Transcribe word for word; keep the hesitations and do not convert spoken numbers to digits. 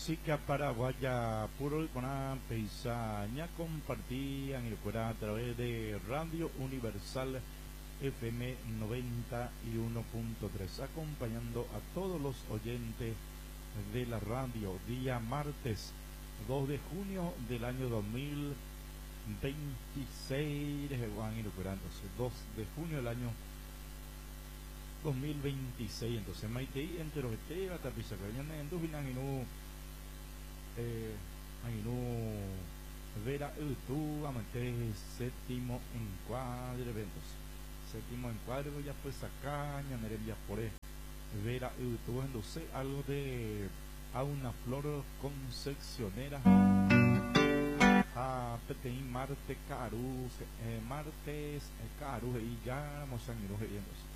música paraguaya puro y con peisaña compartían y recuerda a través de Radio Universal F M noventa y uno punto tres, acompañando a todos los oyentes de la radio. Día martes dos de junio del año dos mil veintiséis, van a ir recuperándose, dos de junio del año dos mil veintiséis. Entonces Maitei entre los que la tapiza que venían en Dubinan y no eh ahí no vera tú amante séptimo encuadre eventos séptimo encuadre ya pues acá ñanería por ahí vera tú entonces algo de a una flor concepcionera a Peteín Marte Carus eh, martes eh, Carus y ya vamos a ir viendo